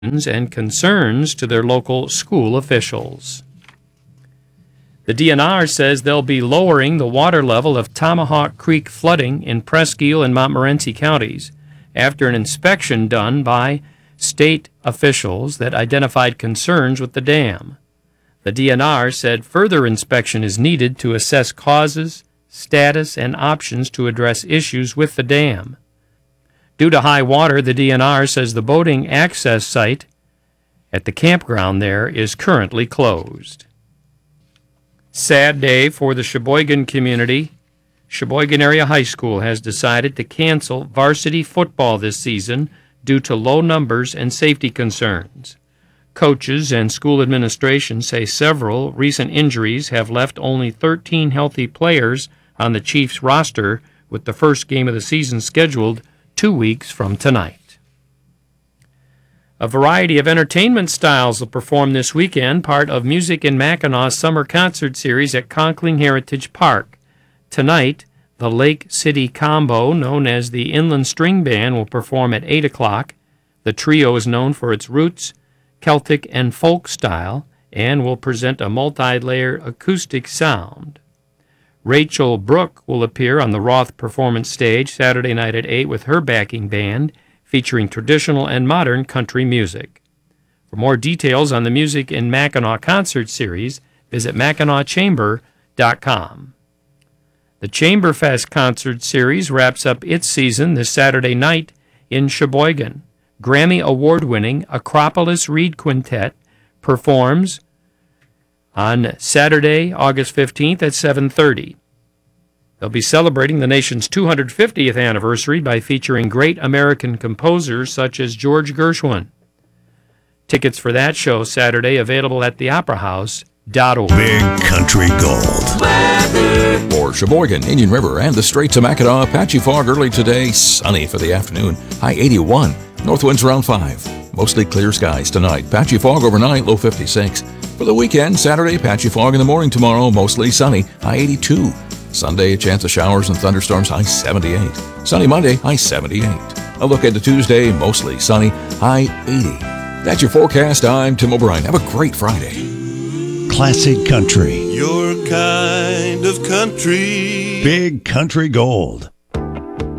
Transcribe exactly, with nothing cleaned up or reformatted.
and concerns to their local school officials. The D N R says they'll be lowering the water level of Tomahawk Creek flooding in Presque Isle and Montmorency counties after an inspection done by state officials that identified concerns with the dam. The D N R said further inspection is needed to assess causes, status, and options to address issues with the dam. Due to high water, the D N R says the boating access site at the campground there is currently closed. Sad day for the Sheboygan community. Sheboygan Area High School has decided to cancel varsity football this season due to low numbers and safety concerns. Coaches and school administration say several recent injuries have left only thirteen healthy players on the Chiefs roster, with the first game of the season scheduled two weeks from tonight. A variety of entertainment styles will perform this weekend, part of Music in Mackinaw's summer concert series at Conkling Heritage Park. Tonight, the Lake City Combo, known as the Inland String Band, will perform at eight o'clock. The trio is known for its roots, Celtic, and folk style, and will present a multi-layered acoustic sound. Rachel Brooke will appear on the Roth Performance Stage Saturday night at eight with her backing band, featuring traditional and modern country music. For more details on the Music in Mackinac concert series, visit Mackinac Chamber dot com. The Chamberfest concert series wraps up its season this Saturday night in Sheboygan. Grammy Award-winning Acropolis Reed Quintet performs on Saturday, August fifteenth at seven thirty. They'll be celebrating the nation's two hundred fiftieth anniversary by featuring great American composers such as George Gershwin. Tickets for that show Saturday available at the opera house dot org. Big Country Gold. Weather. For Sheboygan, Indian River, and the Straits of Mackinac, patchy fog early today, sunny for the afternoon, high eighty-one. North winds around five. Mostly clear skies tonight. Patchy fog overnight, low fifty-six. For the weekend, Saturday, patchy fog in the morning tomorrow, mostly sunny, high eighty-two. Sunday, a chance of showers and thunderstorms, high seventy-eight. Sunny Monday, high seventy-eight. A look into Tuesday, mostly sunny, high eighty. That's your forecast. I'm Tim O'Brien. Have a great Friday. Classic Country. Your kind of country. Big Country Gold.